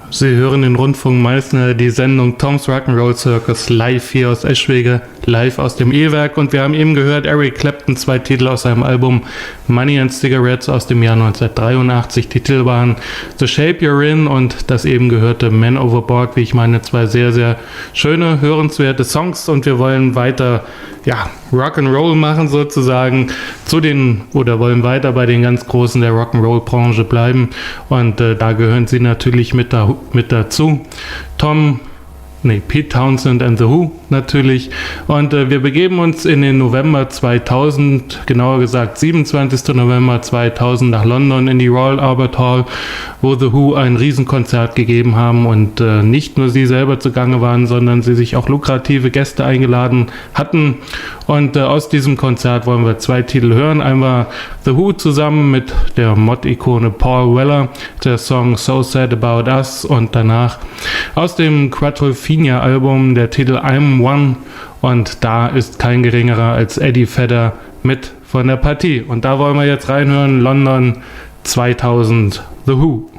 Sie hören den Rundfunk Meißner, die Sendung Tom's Rock'n'Roll Circus live hier aus Eschwege, live aus dem E-Werk, und wir haben eben gehört Eric Clapton, 2 Titel aus seinem Album Money and Cigarettes aus dem Jahr 1983. Die Titel waren The Shape You're In und das eben gehörte Man Overboard, wie ich meine, 2 sehr, sehr schöne, hörenswerte Songs, und wir wollen weiter, Rock'n'Roll machen sozusagen, wollen weiter bei den ganz Großen der Rock'n'Roll-Branche bleiben, und da gehören sie natürlich mit dazu. Pete Townshend and the Who natürlich, und wir begeben uns in den November 2000, genauer gesagt 27. November 2000 nach London in die Royal Albert Hall, wo The Who ein Riesenkonzert gegeben haben, und nicht nur sie selber zugange waren, sondern sie sich auch lukrative Gäste eingeladen hatten, und aus diesem Konzert wollen wir 2 Titel hören. Einmal The Who zusammen mit der Mod-Ikone Paul Weller, der Song So Sad About Us, und danach aus dem Quadrophenia-Album der Titel I'm One, und da ist kein geringerer als Eddie Vedder mit von der Partie, und da wollen wir jetzt reinhören. London 2000, The Who.